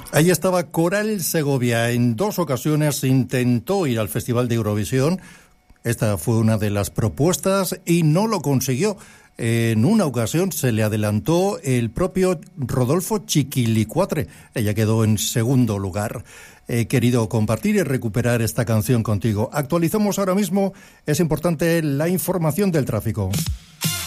Ahí estaba Coral Segovia. En 2 ocasiones intentó ir al Festival de Eurovisión. Esta fue una de las propuestas y no lo consiguió. En una ocasión se le adelantó el propio Rodolfo Chiquilicuatre. Ella quedó en segundo lugar. He querido compartir y recuperar esta canción contigo. Actualizamos ahora mismo, es importante, la información del tráfico.